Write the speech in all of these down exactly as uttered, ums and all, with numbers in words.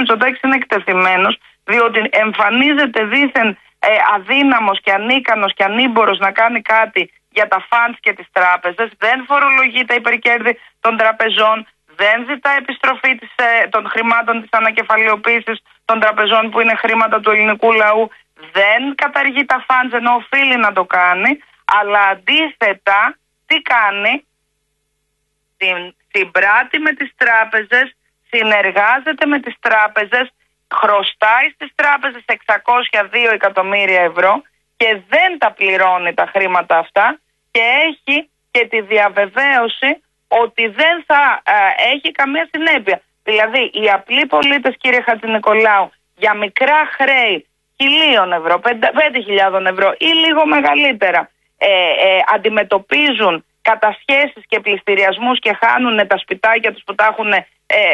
Μητσοτάκης είναι εκτεθειμένος, διότι εμφανίζεται δήθεν ε, αδύναμος και ανίκανος και ανήμπορος να κάνει κάτι για τα φαντς και τις τράπεζες, δεν φορολογεί τα υπερκέρδη των τραπεζών, δεν ζητά επιστροφή της, ε, των χρημάτων της ανακεφαλαιοποίησης των τραπεζών που είναι χρήματα του ελληνικού λαού, δεν καταργεί τα φαντς ενώ οφείλει να το κάνει, αλλά αντίθετα τι κάνει? Συμπράττει με τις τράπεζες, συνεργάζεται με τις τράπεζες, χρωστάει στις τράπεζες εξακόσια δύο εκατομμύρια ευρώ και δεν τα πληρώνει τα χρήματα αυτά και έχει και τη διαβεβαίωση ότι δεν θα ε, έχει καμία συνέπεια. Δηλαδή οι απλοί πολίτες, κύριε Χατζηνικολάου, για μικρά χρέη χιλίων ευρώ, πέντε χιλιάδες ευρώ ή λίγο μεγαλύτερα ε, ε, αντιμετωπίζουν κατασχέσεις και πληστηριασμούς και χάνουν τα σπιτάκια τους που τα έχουν ε,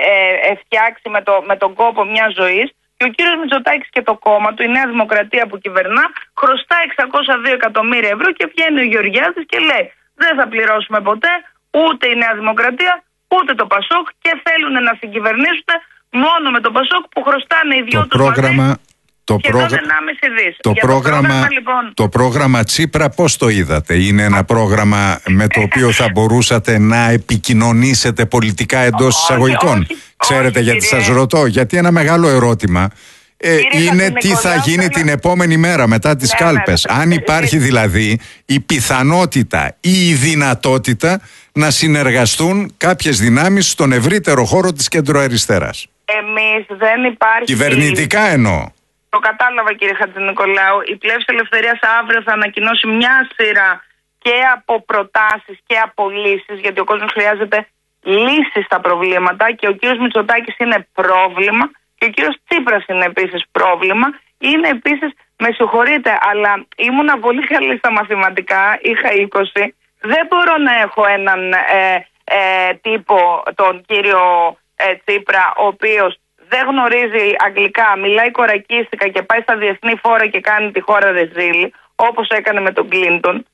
ε, φτιάξει με, το, με τον κόπο μιας ζωής. Και ο κύριος Μητσοτάκης και το κόμμα του, η Νέα Δημοκρατία που κυβερνά, χρωστά εξακόσια δύο εκατομμύρια ευρώ και βγαίνει ο Γεωργιάδης και λέει δεν θα πληρώσουμε ποτέ ούτε η Νέα Δημοκρατία ούτε το Πασόκ και θέλουν να συγκυβερνήσουν μόνο με το Πασόκ που χρωστάνε οι δυο τους πρόγραμμα... Το, πρόγρα... το, πρόγραμμα... το, πρόγραμμα, λοιπόν... το πρόγραμμα Τσίπρα πώς το είδατε? Είναι ένα πρόγραμμα με το οποίο θα μπορούσατε να επικοινωνήσετε πολιτικά εντός εισαγωγικών? Όχι, Ξέρετε όχι, γιατί κύριε... σας ρωτώ? Γιατί ένα μεγάλο ερώτημα ε, είναι τι θα γίνει ναι. την επόμενη μέρα μετά τις ναι, κάλπες. Ναι, ναι. Αν υπάρχει δηλαδή η πιθανότητα ή η δυνατότητα να συνεργαστούν κάποιες δυνάμεις στον ευρύτερο χώρο της κεντροαριστεράς. Εμείς δεν υπάρχει... Κυβερνητικά εννοώ. Το κατάλαβα, κύριε Χατζηνικολάου. Η Πλεύση Ελευθερίας αύριο θα ανακοινώσει μια σειρά και από προτάσεις και από λύσεις, γιατί ο κόσμος χρειάζεται λύσεις στα προβλήματα και ο κύριος Μητσοτάκης είναι πρόβλημα και ο κύριος Τσίπρας είναι επίσης πρόβλημα. Είναι επίσης, με συγχωρείτε, αλλά ήμουνα πολύ καλή στα μαθηματικά, είχα είκοσι. Δεν μπορώ να έχω έναν ε, ε, τύπο, τον κύριο ε, Τσίπρα, ο οποίος δεν γνωρίζει αγγλικά, μιλάει κορακίστικα και πάει στα διεθνή φόρα και κάνει τη χώρα ρεζίλη, όπως έκανε με τον Κλίντον,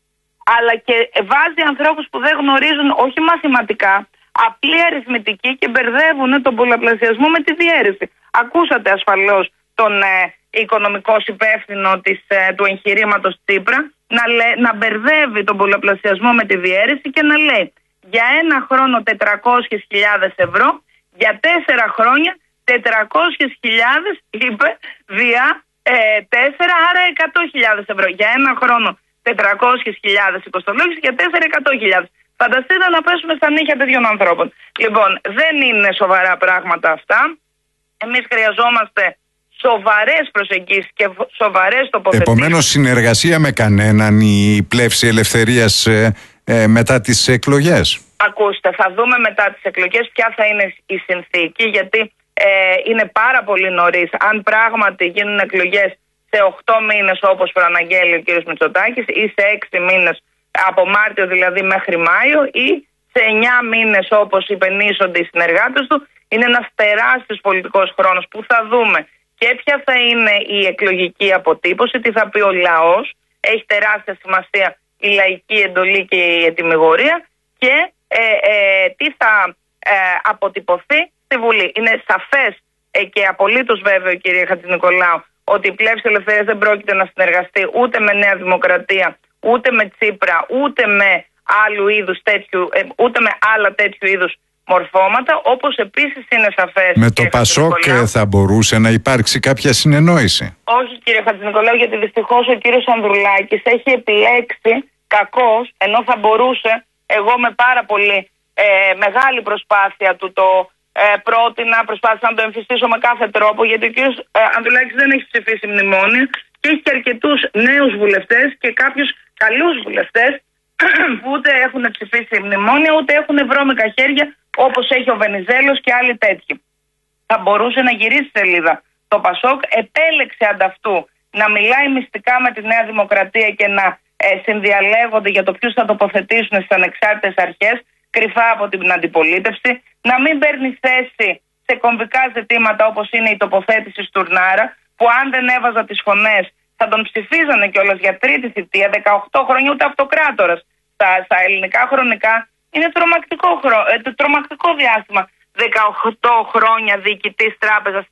αλλά και βάζει ανθρώπους που δεν γνωρίζουν όχι μαθηματικά, απλή αριθμητική και μπερδεύουν τον πολλαπλασιασμό με τη διαίρεση. Ακούσατε ασφαλώς τον ε, οικονομικό υπεύθυνο της, ε, του εγχειρήματος Τσίπρα να, λέ, να μπερδεύει τον πολλαπλασιασμό με τη διαίρεση και να λέει για ένα χρόνο τετρακόσιες χιλιάδες ευρώ, για τέσσερα χρόνια τετρακόσιες χιλιάδες είπε δια ε, τέσσερα, άρα εκατό χιλιάδες ευρώ. Για ένα χρόνο τετρακόσιες χιλιάδες οικοστολόγηση, για τέσσερα εκατό χιλιάδες. Φανταστείτε να πέσουμε στα νύχια τέτοιων ανθρώπων. Λοιπόν, δεν είναι σοβαρά πράγματα αυτά. Εμείς χρειαζόμαστε σοβαρές προσεγγίσεις και σοβαρές τοποθετήσεις. Επομένως, συνεργασία με κανέναν η Πλεύση Ελευθερίας ε, ε, μετά τις εκλογές? Ακούστε, θα δούμε μετά τις εκλογές ποια θα είναι η συνθήκη, γιατί ε, είναι πάρα πολύ νωρίς. Αν πράγματι γίνουν εκλογές σε οκτώ μήνες όπως προαναγγέλει ο κ. Μητσοτάκης ή σε έξι μήνες, από Μάρτιο δηλαδή μέχρι Μάιο, ή σε εννιά μήνες όπως υπενήσονται οι συνεργάτες του, είναι ένας τεράστιος πολιτικός χρόνος που θα δούμε και ποια θα είναι η εκλογική αποτύπωση, τι θα πει ο λαός, έχει τεράστια σημασία η λαϊκή εντολή και η ετυμηγορία, και ε, ε, τι θα ε, αποτυπωθεί στη Βουλή. Είναι σαφές ε, και απολύτως βέβαιο, κύριε Χατζηνικολάου, ότι η Πλεύση Ελευθερίας δεν πρόκειται να συνεργαστεί ούτε με Νέα Δημοκρατία, ούτε με Τσίπρα, ούτε με άλλου είδους τέτοιου, ε, ούτε με άλλα τέτοιου είδους μορφώματα, όπως επίσης είναι σαφές. Με το Πασόκ θα μπορούσε να υπάρξει κάποια συνεννόηση? Όχι, κύριε Χατζηνικολάου, γιατί δυστυχώς ο κύριος Ανδρουλάκης έχει επιλέξει κακώς, ενώ θα μπορούσε, εγώ με πάρα πολύ ε, μεγάλη προσπάθεια του το ε, πρότεινα, προσπάθησα να το εμφυστήσω με κάθε τρόπο, γιατί ο κύριος ε, Ανδρουλάκης δεν έχει ψηφίσει μνημόνιο και έχει και αρκετούς νέους βουλευτές και κάποιους καλούς βουλευτές που ούτε έχουν ψηφίσει μνημόνια, ούτε έχουν βρώμικα χέρια, όπως έχει ο Βενιζέλος και άλλοι τέτοιοι. Θα μπορούσε να γυρίσει σελίδα. Το Πασόκ επέλεξε ανταυτού να μιλάει μυστικά με τη Νέα Δημοκρατία και να ε, συνδιαλέγονται για το ποιους θα τοποθετήσουν στις ανεξάρτητες αρχές, κρυφά από την αντιπολίτευση, να μην παίρνει θέση σε κομβικά ζητήματα όπως είναι η τοποθέτηση Στουρνάρα, που αν δεν έβαζα τις φωνές θα τον ψηφίζανε κιόλας για τρίτη θητεία, δεκαοκτώ χρόνια, ούτε αυτοκράτορας. Στα, στα ελληνικά χρονικά είναι τρομακτικό, χρο, ε, τρομακτικό διάστημα. δεκαοκτώ χρόνια διοικητής τράπεζας